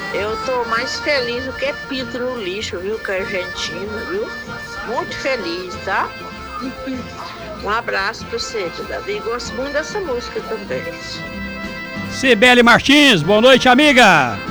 Eu tô mais feliz do que pinto no lixo, viu, com a Argentina, viu? Muito feliz, tá? Um abraço pra você, Davi. Gosto muito dessa música também. Cibele Martins, boa noite, amiga.